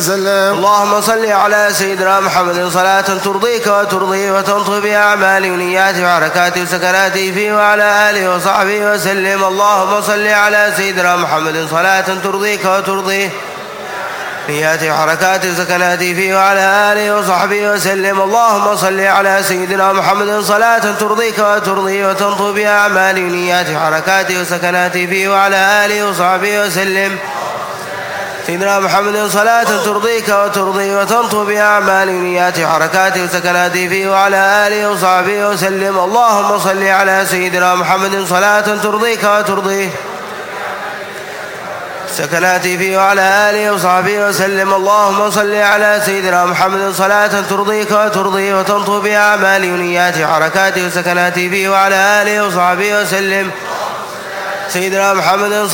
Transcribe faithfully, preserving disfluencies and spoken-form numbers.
اللهم صل على سيدنا محمد صلاة ترضيك وترضيه وتنطق بأعمال ونياته وحركاته وسكناته فيه وعلى آله وصحبه وسلم. اللهم صل على سيدنا محمد صلاة ترضيك وترضيه نياته وحركاته وسكناته فيه وعلى آله وصحبه وسلم. اللهم صل على سيدنا محمد صلاة ترضيك وترضيه وتنطق بأعمال ونياته وحركاته وسكناته فيه وعلى آله وصحبه وسلم. سيدنا محمد صلاة ترضيك وترضي وتنطق بأعمال نياته حركاته وسكناته فيه وعلى آله وصحبه وسلم. اللهم صل على سيدنا محمد صلاة ترضيك وترضيه سكناته فيه وعلى آله وصحبه وسلم. اللهم صل على سيدنا محمد صلاة ترضيك وترضيه وتنطق بأعمال نياته حركاته وسكناته فيه وعلى آله وصحبه وسلم. سيدنا محمد